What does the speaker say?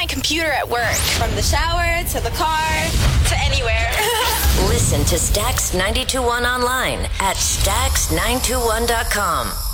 computer at work. From the shower to the car to anywhere. Listen to Stax 92.1 online at Stax921.com.